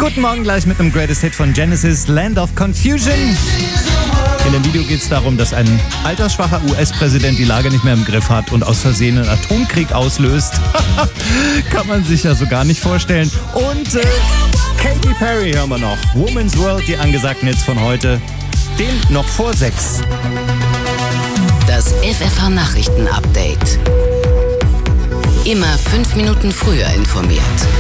Guten Morgen gleich mit einem Greatest Hit von Genesis, Land of Confusion. In dem Video geht es darum, dass ein altersschwacher US-Präsident die Lage nicht mehr im Griff hat und aus Versehen einen Atomkrieg auslöst. Kann man sich ja so gar nicht vorstellen. Und Katy Perry hören wir noch. Woman's World, die angesagten Hits von heute. Den noch vor 6. Das FFH-Nachrichten-Update. Immer 5 Minuten früher informiert.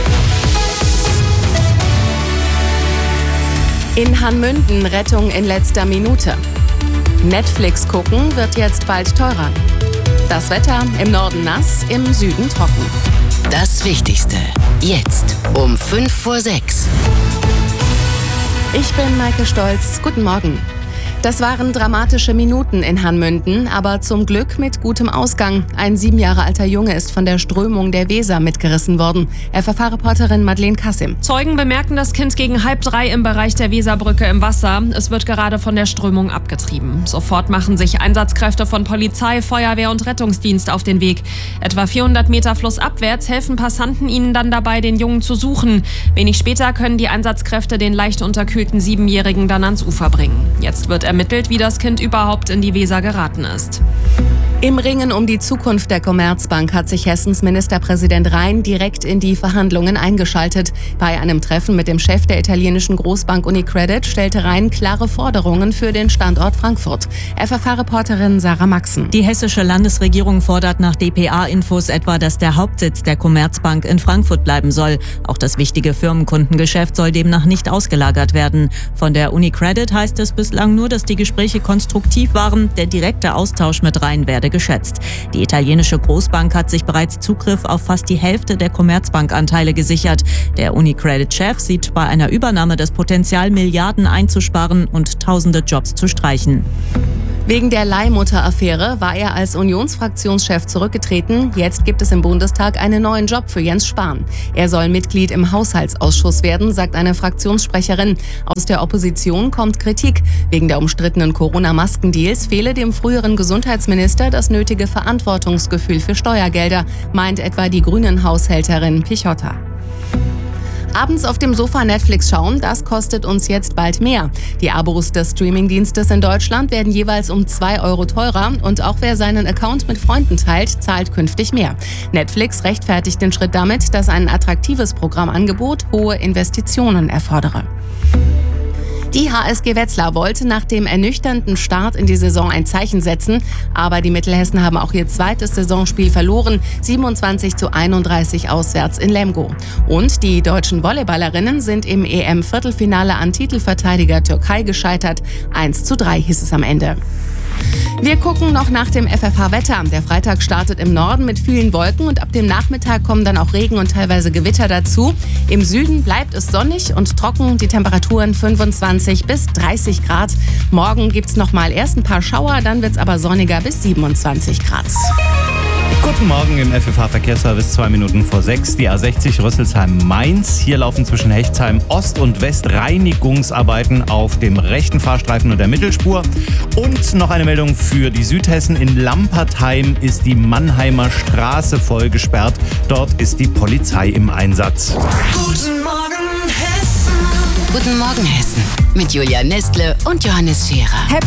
In Hanmünden Rettung in letzter Minute. Netflix gucken wird jetzt bald teurer. Das Wetter im Norden nass, im Süden trocken. Das Wichtigste jetzt um 5 vor 6. Ich bin Maike Stolz. Guten Morgen. Das waren dramatische Minuten in Hanmünden, aber zum Glück mit gutem Ausgang. Ein 7 Jahre alter Junge ist von der Strömung der Weser mitgerissen worden. FFH-Reporterin Madeleine Kassim. Zeugen bemerken das Kind gegen 2:30 im Bereich der Weserbrücke im Wasser. Es wird gerade von der Strömung abgetrieben. Sofort machen sich Einsatzkräfte von Polizei, Feuerwehr und Rettungsdienst auf den Weg. Etwa 400 Meter flussabwärts helfen Passanten ihnen dann dabei, den Jungen zu suchen. Wenig später können die Einsatzkräfte den leicht unterkühlten 7-Jährigen dann ans Ufer bringen. Jetzt wird ermittelt, wie das Kind überhaupt in die Weser geraten ist. Im Ringen um die Zukunft der Commerzbank hat sich Hessens Ministerpräsident Rhein direkt in die Verhandlungen eingeschaltet. Bei einem Treffen mit dem Chef der italienischen Großbank UniCredit stellte Rhein klare Forderungen für den Standort Frankfurt. FFH-Reporterin Sarah Maxen. Die hessische Landesregierung fordert nach dpa-Infos etwa, dass der Hauptsitz der Commerzbank in Frankfurt bleiben soll. Auch das wichtige Firmenkundengeschäft soll demnach nicht ausgelagert werden. Von der UniCredit heißt es bislang nur, dass die Gespräche konstruktiv waren. Der direkte Austausch mit Rhein werde geschätzt. Die italienische Großbank hat sich bereits Zugriff auf fast die Hälfte der Commerzbank-Anteile gesichert. Der UniCredit-Chef sieht bei einer Übernahme das Potenzial, Milliarden einzusparen und tausende Jobs zu streichen. Wegen der Leihmutter-Affäre war er als Unionsfraktionschef zurückgetreten. Jetzt gibt es im Bundestag einen neuen Job für Jens Spahn. Er soll Mitglied im Haushaltsausschuss werden, sagt eine Fraktionssprecherin. Aus der Opposition kommt Kritik. Wegen der umstrittenen Corona-Maskendeals fehle dem früheren Gesundheitsminister das nötige Verantwortungsgefühl für Steuergelder, meint etwa die Grünen-Haushälterin Pichotta. Abends auf dem Sofa Netflix schauen, das kostet uns jetzt bald mehr. Die Abos des Streamingdienstes in Deutschland werden jeweils um 2 Euro teurer und auch wer seinen Account mit Freunden teilt, zahlt künftig mehr. Netflix rechtfertigt den Schritt damit, dass ein attraktives Programmangebot hohe Investitionen erfordere. Die HSG Wetzlar wollte nach dem ernüchternden Start in die Saison ein Zeichen setzen, aber die Mittelhessen haben auch ihr zweites Saisonspiel verloren, 27:31 auswärts in Lemgo. Und die deutschen Volleyballerinnen sind im EM-Viertelfinale an Titelverteidiger Türkei gescheitert, 1:3 hieß es am Ende. Wir gucken noch nach dem FFH-Wetter. Der Freitag startet im Norden mit vielen Wolken und ab dem Nachmittag kommen dann auch Regen und teilweise Gewitter dazu. Im Süden bleibt es sonnig und trocken, die Temperaturen 25 bis 30 Grad. Morgen gibt's noch mal erst ein paar Schauer, dann wird's aber sonniger bis 27 Grad. Guten Morgen im FFH-Verkehrsservice, 2 Minuten vor 6. Die A60 Rüsselsheim-Mainz. Hier laufen zwischen Hechtsheim Ost und West Reinigungsarbeiten auf dem rechten Fahrstreifen und der Mittelspur. Und noch eine Meldung für die Südhessen. In Lampertheim ist die Mannheimer Straße voll gesperrt. Dort ist die Polizei im Einsatz. Guten Morgen Hessen. Guten Morgen Hessen mit Julia Nestle und Johannes Scherer.